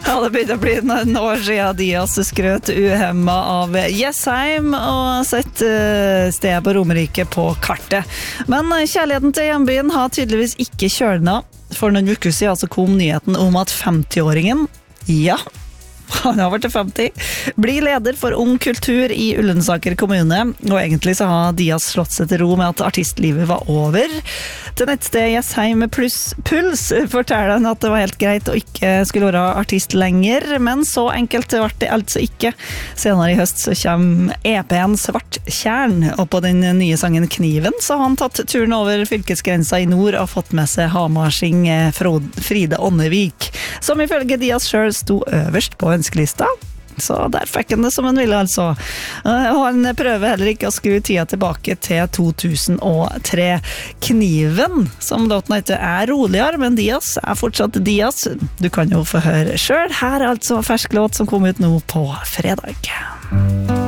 Ja, det begynner å bli noen år siden Dias skrøt uhemmet av Jessheim og sett stedet på Romerike på kartet. Men kjærligheten til hjembyen har tydeligvis ikke kjølnet. For noen uker siden så kom nyheten om at 50-åringen, ja, han har vært 50, blir leder for Ung Kultur i Ullensaker kommune, og egentlig så har Dias slått seg til ro med at artistlivet var over. Til nettstedet Jessheim pluss puls forteller han at det var helt greit å ikke skulle være artist lenger, men så enkelt ble det altså ikke. Senere i høst så kommer EP-en Svart Tjern, og på den nye sangen Kniven så har han tatt turen over fylkesgrensa i nord og fått med seg Hamarsing Fride Ånnevik, som ifølge Dias selv sto øverst på ønskelista. Så der fikk han det som han ville, altså. Og han prøver heller ikke å skru tida tilbake til 2003. Kniven, som låten heter, roligere, men Dias fortsatt Dias. Du kan jo få høre selv. Her altså fersk låt som kom ut nå på fredag.